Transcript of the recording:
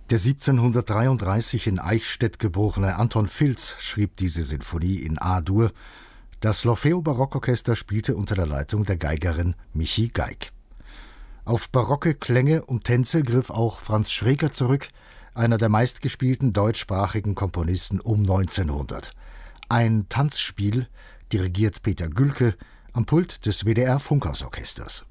Der 1733 in Eichstätt geborene Anton Filz schrieb diese Sinfonie in A-Dur. Das L'Orfeo Barockorchester spielte unter der Leitung der Geigerin Michi Geig. Auf barocke Klänge und Tänze griff auch Franz Schreker zurück, einer der meistgespielten deutschsprachigen Komponisten um 1900. Ein Tanzspiel dirigiert Peter Gülke am Pult des WDR Funkhausorchesters.